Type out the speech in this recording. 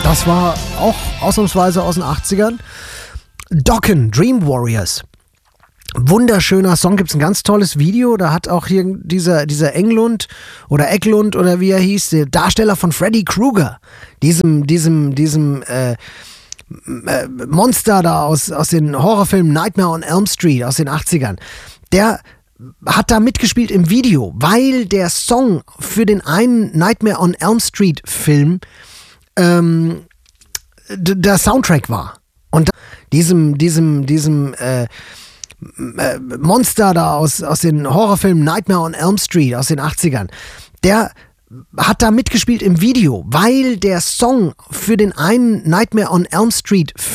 Das war auch ausnahmsweise aus den 80ern. Dokken, Dream Warriors. Wunderschöner Song, gibt es ein ganz tolles Video, da hat auch hier dieser Englund oder Eklund oder wie er hieß, der Darsteller von Freddy Krueger, diesem Monster da aus den Horrorfilmen Nightmare on Elm Street aus den 80ern, der hat da mitgespielt im Video, weil der Song für den einen Nightmare on Elm Street Film der Soundtrack war. Und diesem Monster da aus den Horrorfilmen Nightmare on Elm Street aus den 80ern, der hat da mitgespielt im Video, weil der Song für den einen Nightmare on Elm Street